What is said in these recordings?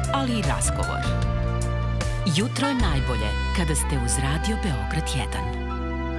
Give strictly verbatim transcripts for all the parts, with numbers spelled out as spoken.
ali i razgovor. Jutro je najbolje kada ste uz Radio Beograd jedan.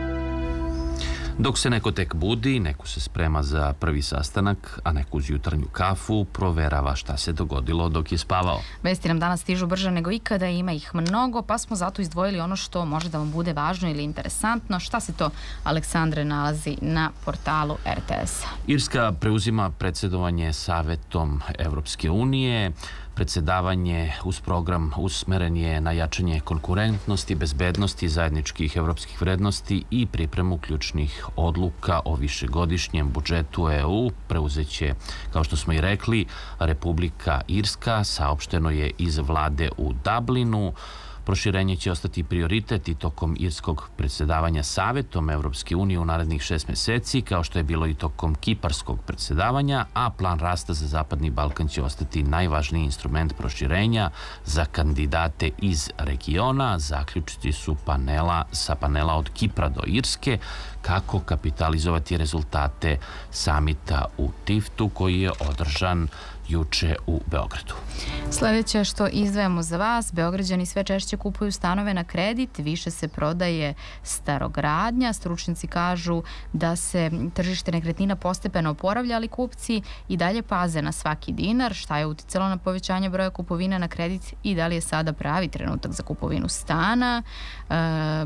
Dok se neko tek budi, neko se sprema za prvi sastanak, a neko uz jutarnju kafu proverava šta se dogodilo dok je spavao. Vesti nam danas stižu brže nego ikada, ima ih mnogo, pa smo zato izdvojili ono što može da vam bude važno ili interesantno. Šta se to, Aleksandre, nalazi na portalu er te es-a? Irska preuzima predsedovanje Savetom Evropske unije. Predsedavanje uz program usmeren je na jačanje konkurentnosti, bezbednosti, zajedničkih evropskih vrednosti i pripremu ključnih odluka o višegodišnjem budžetu e u. Preuzeće, kao što smo i rekli, Republika Irska, saopšteno je iz vlade u Dublinu. Proširenje će ostati prioritet i tokom irskog predsedavanja Savetom Evropske unije u narednih šest meseci, kao što je bilo i tokom kiparskog predsedavanja, a plan rasta za Zapadni Balkan će ostati najvažniji instrument proširenja za kandidate iz regiona. Zaključci su panela sa panela od Kipra do Irske, kako kapitalizovati rezultate samita u Tiftu koji je održan juče u Beogradu. Sljedeće što izdvajamo za vas, Beograđani sve češće kupuju stanove na kredit, više se prodaje starogradnja. Stručnjaci kažu da se tržište nekretnina postepeno oporavlja, ali kupci i dalje paze na svaki dinar. Šta je uticalo na povećanje broja kupovina na kredit i da li je sada pravi trenutak za kupovinu stana? E,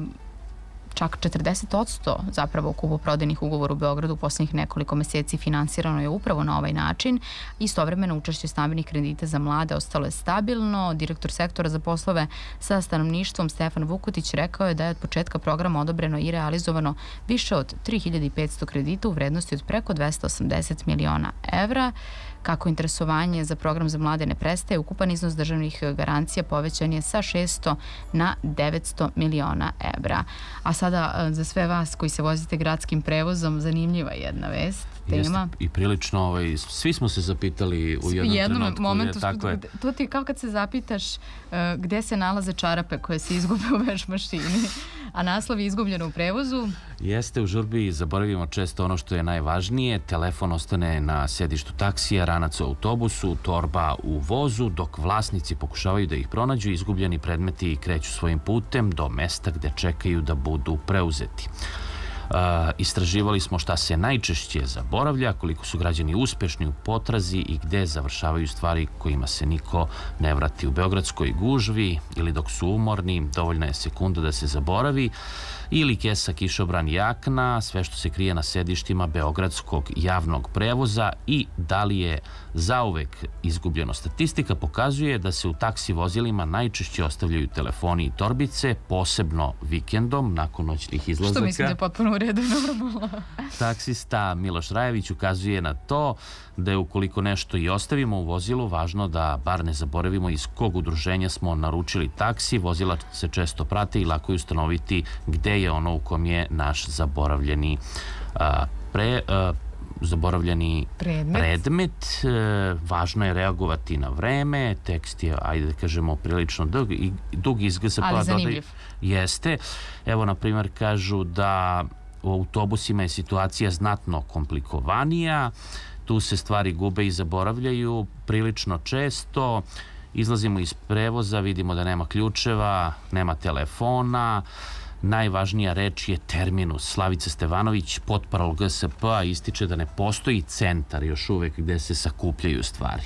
Čak četrdeset posto zapravo kupoprodajnih ugovora u Beogradu u posljednjih nekoliko meseci finansirano je upravo na ovaj način. Istovremeno učešće stambenih kredita za mlade ostalo je stabilno. Direktor sektora za poslove sa stanovništvom Stefan Vukutić rekao je da je od početka programa odobreno i realizovano više od tri hiljade petsto kredita u vrednosti od preko dvesta osamdeset miliona evra. Kako interesovanje za program za mlade ne prestaje, ukupan iznos državnih garancija povećan je sa šesto na devetsto miliona evra. A sada za sve vas koji se vozite gradskim prevozom, zanimljiva jedna vest, tema. Jeste, i prilično, ovaj, svi smo se zapitali u jednom, jednom trenutku. Momentu, je, tako je. To ti kao kad se zapitaš uh, gde se nalaze čarape koje se izgube u veš mašini, a naslov je izgubljeno u prevozu. Jeste, u žurbi zaboravimo često ono što je najvažnije. Telefon ostane na sedištu taksija, ranac u autobusu, torba u vozu, dok vlasnici pokušavaju da ih pronađu. Izgubljeni predmeti kreću svojim putem do mesta gde čekaju da budu preuzeti. Uh, istraživali smo šta se najčešće zaboravlja, koliko su građani uspešni u potrazi i gde završavaju stvari kojima se niko ne vrati. U beogradskoj gužvi ili dok su umorni, dovoljna je sekunda da se zaboravi, ili kesa, kišobran, jakna, sve što se krije na sedištima beogradskog javnog prevoza. I da li je zauvek izgubljeno? Statistika pokazuje da se u taksi vozilima najčešće ostavljaju telefoni i torbice, posebno vikendom, nakon noćnih izlazaka. Što mislim da je potpuno u redu, normalno. Taksista Miloš Rajević ukazuje na to da je ukoliko nešto i ostavimo u vozilu, važno da bar ne zaboravimo iz kog udruženja smo naručili taksi. Vozila se često prate i lako je ustanoviti gde je ono u kom je naš zaboravljeni a, pre... A, zaboravljeni predmet. predmet. E, važno je reagovati na vreme. Tekst je, ajde da kažemo, prilično dug, i, dug iz G S P-a. Ali zanimljiv. Jeste. Evo, na primjer, kažu da u autobusima je situacija znatno komplikovanija. Tu se stvari gube i zaboravljaju prilično često. Izlazimo iz prevoza, vidimo da nema ključeva, nema telefona. Najvažnija reč je terminus. Slavica Stevanović, potparol G S P-a, ističe da ne postoji centar još uvek gde se sakupljaju stvari.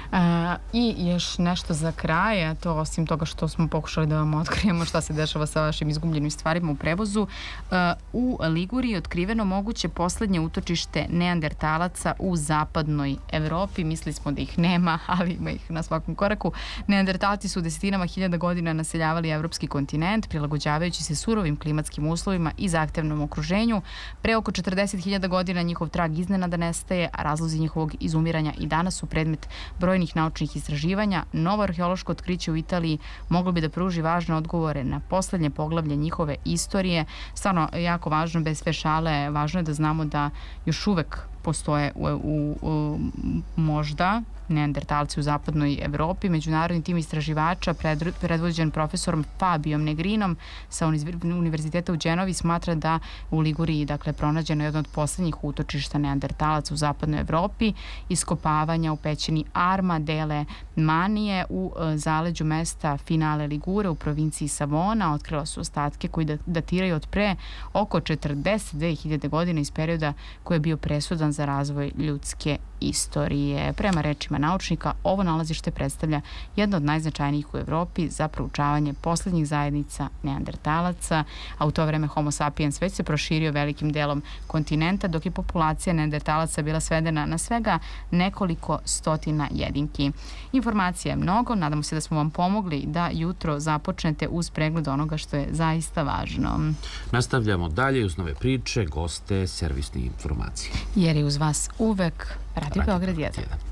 A, I još nešto za kraj, a to osim toga što smo pokušali da vam otkrijemo šta se dešava sa vašim izgubljenim stvarima u prevozu, a, u Liguriji je otkriveno moguće poslednje utočište neandertalaca u zapadnoj Evropi. Mislili smo da ih nema, ali ima ih na svakom koraku. Neandertalci su desetinama hiljada godina naseljavali evropski kontinent, prilagođavajući se surovim klimatskim uslovima i zahtevnom okruženju. Pre oko četrdeset hiljada godina njihov trag iznenada nestaje, a razlozi njihovog izumiranja i danas su predmet brojnih naučnih istraživanja. Novo arheološko otkriće u Italiji moglo bi da pruži važne odgovore na poslednje poglavlje njihove istorije. Stvarno, jako važno, bez sve šale, važno je da znamo da još uvek postoje u, u, u možda neandertalci u zapadnoj Evropi. Međunarodni tim istraživača predvođen profesorom Fabijom Negrinom sa Univerziteta u Đenovi smatra da u Liguriji, dakle, pronađeno je jedno od poslednjih utočišta neandertalaca u zapadnoj Evropi. Iskopavanja u pećini Arma dele Manije u zaleđu mesta Finale Ligure u provinciji Savona otkrila su ostatke koji datiraju od pre oko četrdeset dve hiljade godina iz perioda koji je bio presudan za razvoj ljudske istorije. Prema rečima naučnika, ovo nalazište predstavlja jedno od najznačajnijih u Evropi za proučavanje poslednjih zajednica neandertalaca, a u to vreme Homo sapiens već se proširio velikim delom kontinenta, dok je populacija neandertalaca bila svedena na svega nekoliko stotina jedinki. Informacija je mnogo, nadamo se da smo vam pomogli da jutro započnete uz pregled onoga što je zaista važno. Nastavljamo dalje uz nove priče, goste, servisne informacije. Jer je uz vas uvek Radio Beograd jedan.